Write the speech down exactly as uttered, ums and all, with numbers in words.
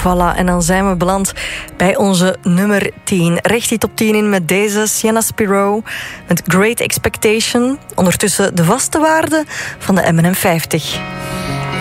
Voilà, en dan zijn we beland bij onze nummer tien. Recht die top tien in met deze Sienna Spiro met Great Expectation. Ondertussen de vaste waarde van de M en M vijftig.